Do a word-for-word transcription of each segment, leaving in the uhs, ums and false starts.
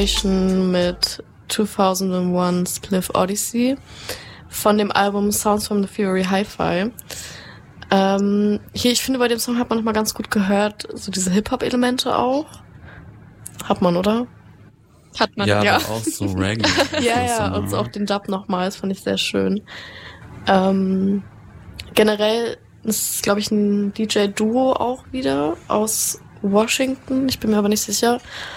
Corporation mit zweitausendeins Spliff Odyssey von dem Album Sounds from the Fury Hi-Fi. Ähm, hier, ich finde, bei dem Song hat man nochmal ganz gut gehört, so diese Hip-Hop-Elemente auch. Hat man, oder? Hat man, ja. ja. Aber auch so Reggae. ja, ja, und so auch den Dub nochmal, das fand ich sehr schön. Ähm, generell ist es, glaube ich, ein D J-Duo auch wieder aus Washington, ich bin mir aber nicht sicher.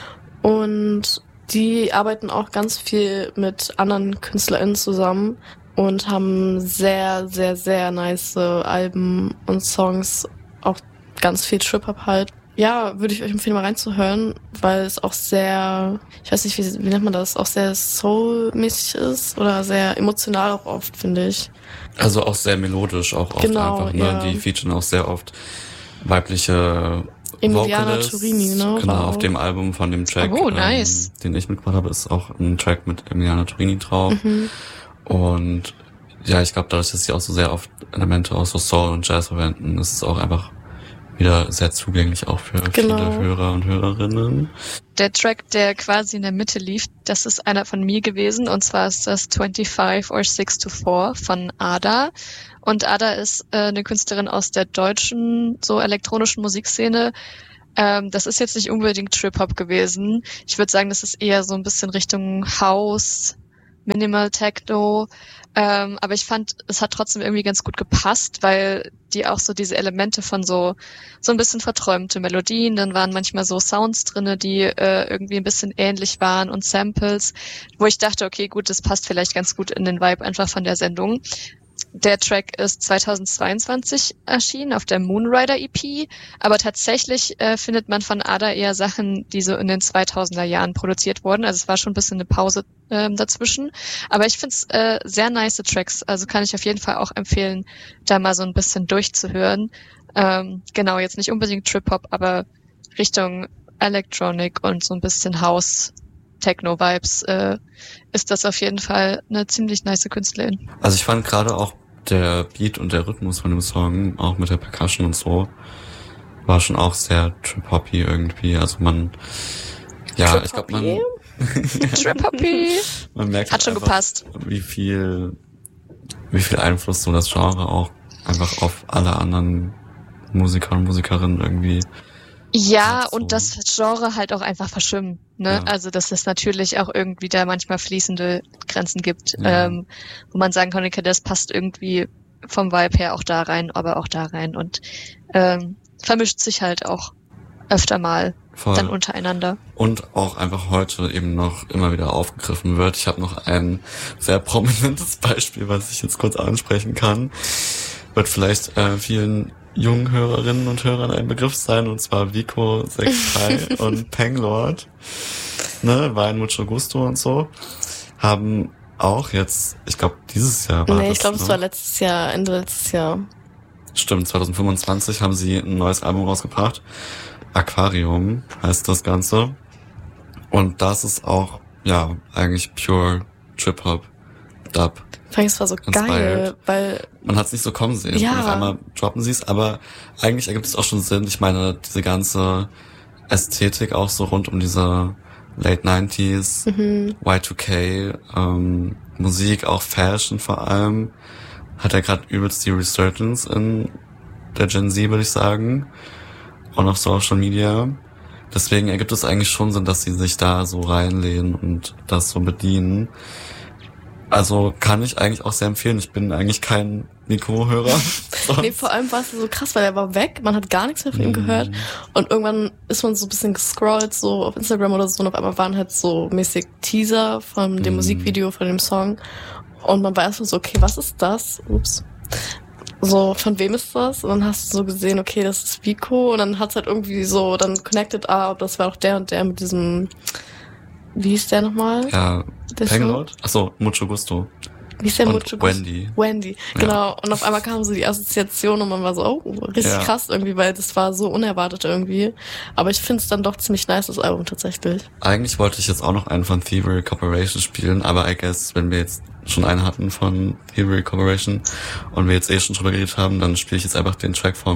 Und die arbeiten auch ganz viel mit anderen KünstlerInnen zusammen und haben sehr, sehr, sehr nice Alben und Songs, auch ganz viel Trip-Hop halt. Ja, würde ich euch empfehlen, mal reinzuhören, weil es auch sehr, ich weiß nicht, wie, wie nennt man das, auch sehr soul-mäßig ist oder sehr emotional auch oft, finde ich. Also auch sehr melodisch, auch oft Genau, einfach, ne? ja. Die featuren auch sehr oft weibliche Emiliana Vocalists. Turini, ne? Genau, Wow. auf dem Album von dem Track, Oh, nice. ähm, den ich mitgebracht habe, ist auch ein Track mit Emiliana Turini drauf. Mhm. Und ja, ich glaube, dadurch, dass sie auch so sehr oft Elemente aus so Soul und Jazz verwenden, ist es auch einfach wieder sehr zugänglich auch für Genau. viele Hörer und Hörerinnen. Der Track, der quasi in der Mitte lief, das ist einer von mir gewesen, und zwar ist das twenty-five or six to four von Ada. Und Ada ist äh, eine Künstlerin aus der deutschen, so elektronischen Musikszene. Ähm, das ist jetzt nicht unbedingt Trip-Hop gewesen. Ich würde sagen, das ist eher so ein bisschen Richtung House, Minimal Techno. Ähm, aber ich fand, es hat trotzdem irgendwie ganz gut gepasst, weil die auch so diese Elemente von so so ein bisschen verträumte Melodien, dann waren manchmal so Sounds drinne, die äh, irgendwie ein bisschen ähnlich waren und Samples, wo ich dachte, okay, gut, das passt vielleicht ganz gut in den Vibe einfach von der Sendung. Der Track ist zweitausendzweiundzwanzig erschienen auf der Moonrider E P, aber tatsächlich äh, findet man von Ada eher Sachen, die so in den zweitausender Jahren produziert wurden. Also es war schon ein bisschen eine Pause ähm, dazwischen. Aber ich finde es äh, sehr nice Tracks, also kann ich auf jeden Fall auch empfehlen, da mal so ein bisschen durchzuhören. Ähm, genau, jetzt nicht unbedingt Trip-Hop, aber Richtung Electronic und so ein bisschen House, Techno-Vibes, äh, ist das auf jeden Fall eine ziemlich nice Künstlerin. Also ich fand gerade auch der Beat und der Rhythmus von dem Song, auch mit der Percussion und so, war schon auch sehr trip-hoppy irgendwie. Also man, ja, ich glaube man... Trip-hoppy. Man merkt Hat schon einfach, gepasst. wie viel, wie viel Einfluss so das Genre auch einfach auf alle anderen Musiker und Musikerinnen irgendwie. Ja, hat so. und das Genre halt auch einfach verschwimmen, ne? Ja. Also, dass es natürlich auch irgendwie da manchmal fließende Grenzen gibt, Ja. ähm, wo man sagen kann, okay, das passt irgendwie vom Vibe her auch da rein, aber auch da rein und ähm, vermischt sich halt auch öfter mal Voll. dann untereinander. Und auch einfach heute eben noch immer wieder aufgegriffen wird. Ich habe noch ein sehr prominentes Beispiel, was ich jetzt kurz ansprechen kann. Wird vielleicht äh, vielen jungen Hörerinnen und Hörern ein Begriff sein, und zwar Vico sechs drei und Panglord, ne, Wein Mucho Gusto und so, haben auch jetzt, ich glaube dieses Jahr war Nee, das, ich glaube, es ne? war letztes Jahr, Ende letztes Jahr. Stimmt, zwanzig fünfundzwanzig haben sie ein neues Album rausgebracht. Aquarium heißt das Ganze. Und das ist auch, ja, eigentlich pure Trip-Hop, Dub. Ich fand, es war so Inspired. geil, weil, Man hat es nicht so kommen sehen. Ja. Und auf einmal droppen sie es, aber eigentlich ergibt es auch schon Sinn. Ich meine, diese ganze Ästhetik auch so rund um diese Late nineties, mhm. Y two K, ähm, Musik, auch Fashion vor allem, hat ja gerade übelst die Resurgence in der Gen Z, würde ich sagen. Und auf Social Media. Deswegen ergibt es eigentlich schon Sinn, dass sie sich da so reinlehnen und das so bedienen. Also kann ich eigentlich auch sehr empfehlen. Ich bin eigentlich kein Nico-Hörer. Nee, vor allem war es so krass, weil er war weg, man hat gar nichts mehr von ihm gehört und irgendwann ist man so ein bisschen gescrollt, so auf Instagram oder so, und auf einmal waren halt so mäßig Teaser von dem Mhm. Musikvideo, von dem Song, und man war erstmal so, okay, was ist das? Ups. So, von wem ist das? Und dann hast du so gesehen, okay, das ist Vico, und dann hat's halt irgendwie so dann connected, ah, das war doch der und der mit diesem, wie hieß der nochmal? Ja, Der Panglord? Achso, Mucho Gusto. Wie ist der Und Mucho? Wendy. Wendy, Ja. genau. Und auf einmal kam so die Assoziation und man war so, oh, richtig Ja. krass irgendwie, weil das war so unerwartet irgendwie. Aber ich finde es dann doch ziemlich nice, das Album tatsächlich. Eigentlich wollte ich jetzt auch noch einen von Thievery Corporation spielen, aber I guess, wenn wir jetzt schon einen hatten von Thievery Corporation und wir jetzt eh schon drüber geredet haben, dann spiele ich jetzt einfach den Track vom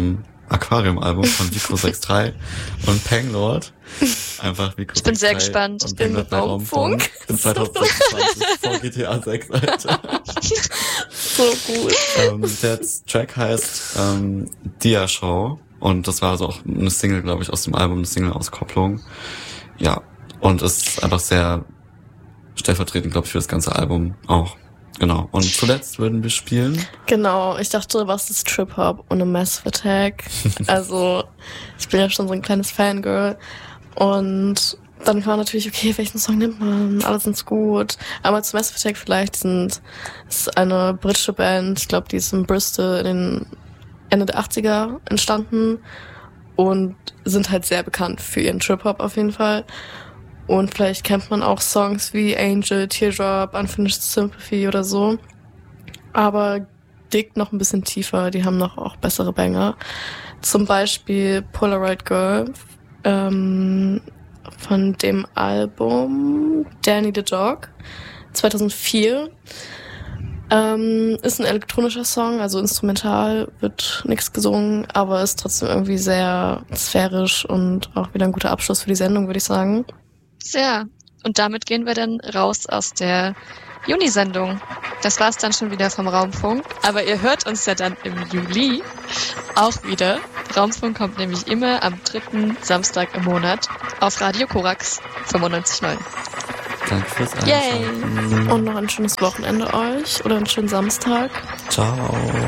Aquarium-Album von Vico sechs drei und Panglord. Einfach Vico Ich bin sechs sehr drei gespannt. Und Ich bin Panglord mit bei Raumfunk. Raumfunk. In zwanzig sechsundzwanzig vor G T A sechs, Alter. So gut. ähm, der Track heißt ähm, Dia Show und das war also auch eine Single, glaube ich, aus dem Album, eine Single-Auskopplung. Ja, und ist einfach sehr stellvertretend, glaube ich, für das ganze Album auch. Genau. Und zuletzt würden wir spielen. Genau, ich dachte, was ist Trip-Hop ohne Massive Attack? Also, ich bin ja schon so ein kleines Fangirl. Und dann war natürlich, okay, welchen Song nimmt man? Alle sind's gut. Aber zu Massive Attack vielleicht, die sind, ist eine britische Band, ich glaube, die ist in Bristol in den Ende der achtziger entstanden und sind halt sehr bekannt für ihren Trip-Hop auf jeden Fall. Und vielleicht kennt man auch Songs wie Angel, Teardrop, Unfinished Sympathy oder so. Aber dick noch ein bisschen tiefer, die haben noch auch bessere Banger. Zum Beispiel Polaroid Girl ähm, von dem Album Danny the Dog zweitausendvier. Ähm, ist ein elektronischer Song, also instrumental, wird nichts gesungen, aber ist trotzdem irgendwie sehr sphärisch und auch wieder ein guter Abschluss für die Sendung, würde ich sagen. Ja, und damit gehen wir dann raus aus der Juni-Sendung. Das war's dann schon wieder vom Raumfunk, aber ihr hört uns ja dann im Juli auch wieder. Raumfunk kommt nämlich immer am dritten Samstag im Monat auf Radio Korax fünfundneunzig Komma neun. Danke fürs Einschalten. Und noch ein schönes Wochenende euch oder einen schönen Samstag. Ciao.